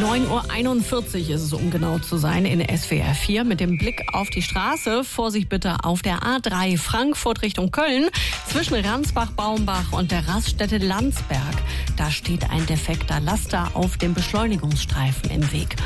9:41 Uhr ist es, um genau zu sein, in SWR 4 mit dem Blick auf die Straße. Vorsicht bitte auf der A3 Frankfurt Richtung Köln zwischen Ransbach-Baumbach und der Raststätte Landsberg. Da steht ein defekter Laster auf dem Beschleunigungsstreifen im Weg.